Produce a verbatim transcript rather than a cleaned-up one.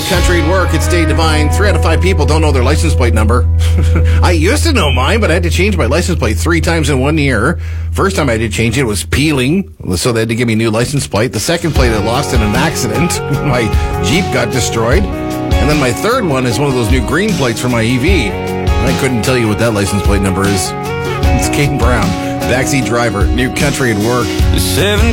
Country at Work. It's Dave Devine. Three out of five people don't know their license plate number. I used to know mine, but I had to change my license plate three times in one year. First time I did change it, it was peeling, so they had to give me a new license plate. The second plate I lost in an accident. My Jeep got destroyed. And then my third one is one of those new green plates for my E V. I couldn't tell you what that license plate number is. It's Kate Brown, backseat driver, New Country at Work. Seven